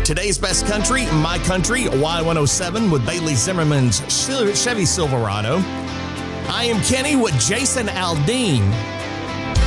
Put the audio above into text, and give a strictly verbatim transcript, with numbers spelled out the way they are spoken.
Today's best country, My Country, Y one oh seven with Bailey Zimmerman's Chevy Silverado. I Am Kenny with Jason Aldean.